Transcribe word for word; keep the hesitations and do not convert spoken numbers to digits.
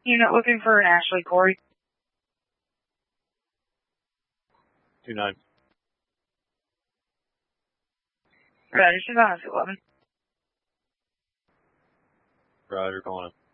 Unit looking for an Ashley Corey. Two nine. Roger, she's on us eleven. Roger, calling him.